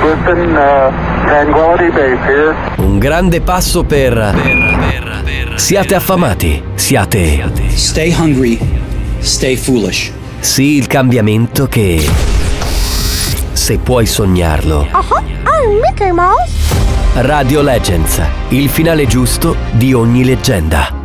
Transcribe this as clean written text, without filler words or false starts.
Listen, Tranquility Base here. Un grande passo per... Siate affamati, siate... Stay hungry, stay foolish. Sì, il cambiamento che... Se puoi sognarlo. I'm Mickey Mouse. Radio Legends, il finale giusto di ogni leggenda.